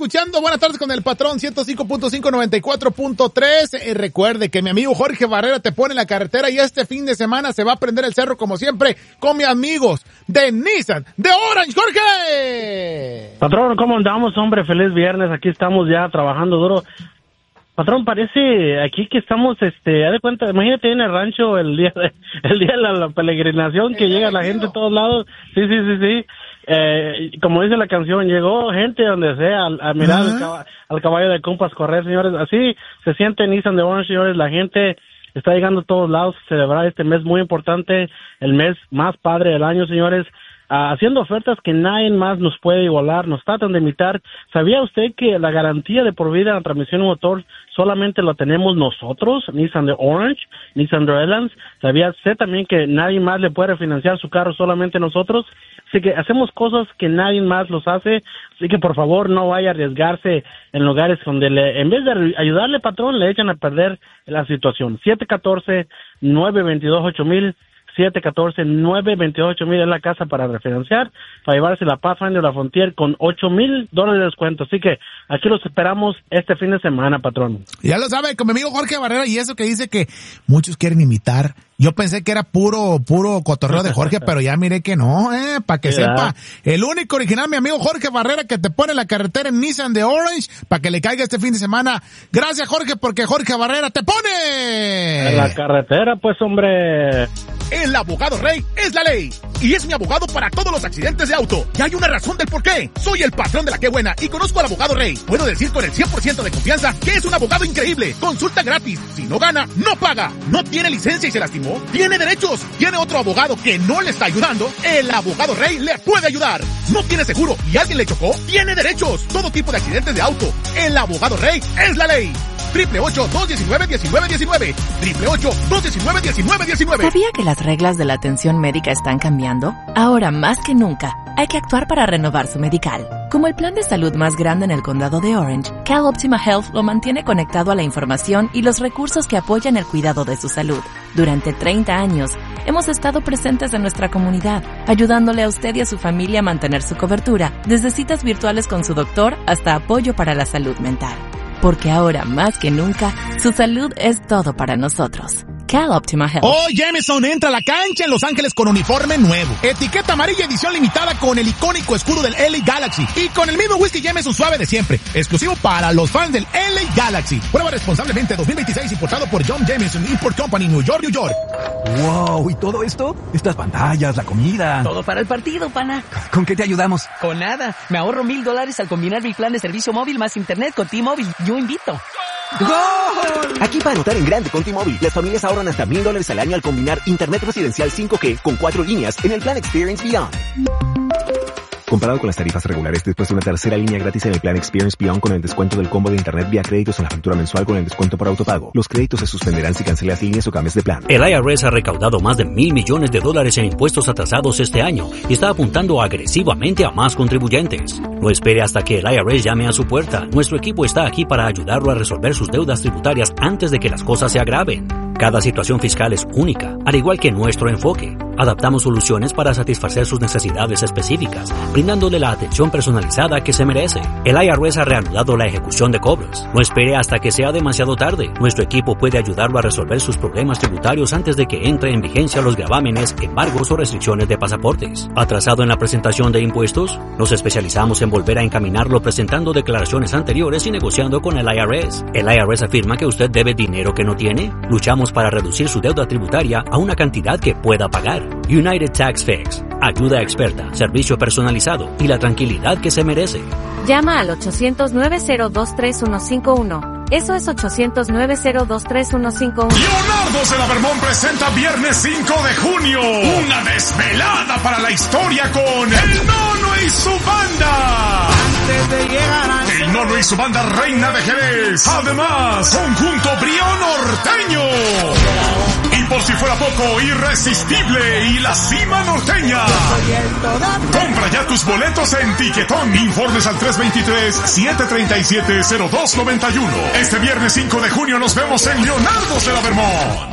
escuchando Buenas Tardes con el Patrón 105.594.3. Recuerde que mi amigo Jorge Barrera te pone en la carretera y este fin de semana se va a prender el cerro como siempre con mis amigos de Nissan de Orange. ¡Jorge! Patrón, ¿cómo andamos, hombre? Feliz viernes, aquí estamos ya trabajando duro. Patrón, parece aquí que estamos, haz de cuenta, imagínate en el rancho el día de la peregrinación que llega la gente de todos lados. Sí. Como dice la canción, llegó gente donde sea a mirar al caballo de compas correr, señores. Así se siente Nissan de Orange, señores. La gente está llegando a todos lados a celebrar este mes muy importante, el mes más padre del año, señores. Haciendo ofertas que nadie más nos puede igualar, nos tratan de imitar. ¿Sabía usted que la garantía de por vida en la transmisión y motor solamente la tenemos nosotros, Nissan de Orange, Nissan de Redlands? ¿Sabía usted también que nadie más le puede refinanciar su carro, solamente nosotros? Así que hacemos cosas que nadie más los hace, así que por favor no vaya a arriesgarse en lugares donde en vez de ayudarle, patrón, le echan a perder la situación. 714-922-8000 714-928-1000 es la casa para refinanciar, para llevarse la Pathfinder o la Frontier con $8,000 de descuento. Así que aquí los esperamos este fin de semana, patrón. Ya lo sabe, con mi amigo Jorge Barrera, y eso que dice que muchos quieren imitar. Yo pensé que era puro cotorreo de Jorge, pero ya miré que no, para que sepa. El único original, mi amigo Jorge Barrera, que te pone la carretera en Nissan de Orange, para que le caiga este fin de semana. Gracias, Jorge, porque Jorge Barrera te pone en la carretera, pues, hombre. El abogado Rey es la ley. Y es mi abogado para todos los accidentes de auto. Y hay una razón del por qué. Soy el patrón de la que buena y conozco al abogado Rey. Puedo decir con el 100% de confianza que es un abogado increíble. Consulta gratis. Si no gana, no paga. No tiene licencia y se lastimó. Tiene derechos. Tiene otro abogado que no le está ayudando. El abogado Rey le puede ayudar. No tiene seguro y alguien le chocó. Tiene derechos. Todo tipo de accidentes de auto. El abogado Rey es la ley. 888-219-1919. 888-219-1919. ¿Sabía que las reglas de la atención médica están cambiando? Ahora más que nunca, hay que actuar para renovar su medical. Como el plan de salud más grande en el condado de Orange, CalOptima Health lo mantiene conectado a la información y los recursos que apoyan el cuidado de su salud. Durante 30 años, hemos estado presentes en nuestra comunidad, ayudándole a usted y a su familia a mantener su cobertura, desde citas virtuales con su doctor hasta apoyo para la salud mental. Porque ahora, más que nunca, su salud es todo para nosotros. CalOptima Health. Oh, Jameson entra a la cancha en Los Ángeles con uniforme nuevo. Etiqueta amarilla edición limitada con el icónico escudo del LA Galaxy. Y con el mismo whisky Jameson suave de siempre. Exclusivo para los fans del LA Galaxy. Prueba responsablemente 2026 importado por John Jameson Import Company, New York, New York. Wow, ¿y todo esto? Estas pantallas, la comida. Todo para el partido, pana. ¿Con qué te ayudamos? Con nada. Me ahorro $1,000 al combinar mi plan de servicio móvil más internet con T-Mobile. Yo invito. ¡Gol! Aquí para anotar en grande con T-Mobile, las familias ahorran hasta $1,000 al año al combinar internet residencial 5G con 4 líneas en el plan Experience Beyond. Comparado con las tarifas regulares, después de una tercera línea gratis en el plan Experience Beyond con el descuento del combo de internet vía créditos en la factura mensual con el descuento por autopago. Los créditos se suspenderán si cancelas líneas o cambies de plan. El IRS ha recaudado más de $1,000 millones en impuestos atrasados este año y está apuntando agresivamente a más contribuyentes. No espere hasta que el IRS llame a su puerta. Nuestro equipo está aquí para ayudarlo a resolver sus deudas tributarias antes de que las cosas se agraven. Cada situación fiscal es única, al igual que nuestro enfoque. Adaptamos soluciones para satisfacer sus necesidades específicas, brindándole la atención personalizada que se merece. El IRS ha reanudado la ejecución de cobros. No espere hasta que sea demasiado tarde. Nuestro equipo puede ayudarlo a resolver sus problemas tributarios antes de que entre en vigencia los gravámenes, embargos o restricciones de pasaportes. ¿Atrasado en la presentación de impuestos? Nos especializamos en volver a encaminarlo presentando declaraciones anteriores y negociando con el IRS. ¿El IRS afirma que usted debe dinero que no tiene? Luchamos para reducir su deuda tributaria a una cantidad que pueda pagar. United Tax Fix. Ayuda experta, servicio personalizado y la tranquilidad que se merece. Llama al 800-902-3151. Eso es 800-902-3151. Leonardo de la Vermont presenta viernes 5 de junio. Una desvelada para la historia con El Nono y su banda. Antes de llegar a... El Nono y su banda Reina de Jerez. Además, conjunto Brío Norteño. Y por si fuera poco, Irresistible y La Cima Norteña. Compra ya tus boletos en Tiquetón. Informes al 323-737-0291. Este viernes 5 de junio nos vemos en Leonardo de la Vermont.